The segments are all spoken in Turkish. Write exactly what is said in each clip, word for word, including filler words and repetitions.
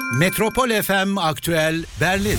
Metropol F M Aktüel Berlin.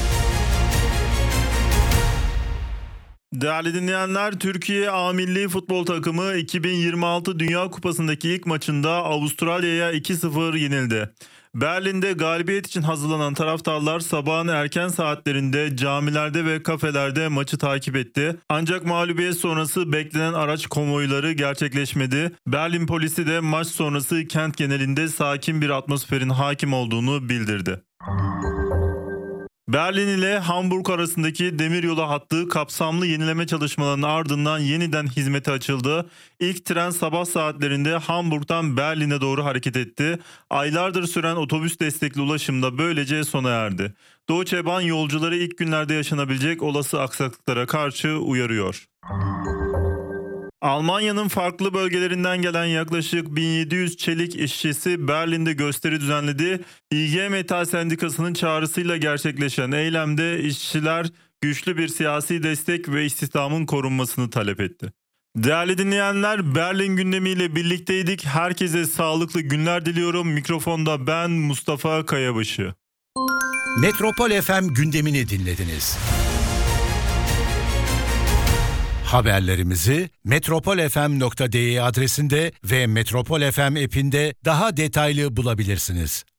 Değerli dinleyenler, Türkiye A Milli Futbol Takımı iki bin yirmi altı Dünya Kupası'ndaki ilk maçında Avustralya'ya iki sıfır yenildi. Berlin'de galibiyet için hazırlanan taraftarlar sabahın erken saatlerinde camilerde ve kafelerde maçı takip etti. Ancak mağlubiyet sonrası beklenen araç konvoyları gerçekleşmedi. Berlin polisi de maç sonrası kent genelinde sakin bir atmosferin hakim olduğunu bildirdi. Berlin ile Hamburg arasındaki demiryolu hattı kapsamlı yenileme çalışmalarının ardından yeniden hizmete açıldı. İlk tren sabah saatlerinde Hamburg'dan Berlin'e doğru hareket etti. Aylardır süren otobüs destekli ulaşım da böylece sona erdi. Deutsche Bahn yolcuları ilk günlerde yaşanabilecek olası aksaklıklara karşı uyarıyor. Almanya'nın farklı bölgelerinden gelen yaklaşık bin yedi yüz çelik işçisi Berlin'de gösteri düzenledi. İ G Metall Sendikası'nın çağrısıyla gerçekleşen eylemde işçiler güçlü bir siyasi destek ve istihdamın korunmasını talep etti. Değerli dinleyenler, Berlin gündemiyle birlikteydik. Herkese sağlıklı günler diliyorum. Mikrofonda ben Mustafa Kayabaşı. Metropol F M gündemini dinlediniz. Haberlerimizi metropol f m nokta d e adresinde ve Metropol F M app'inde daha detaylı bulabilirsiniz.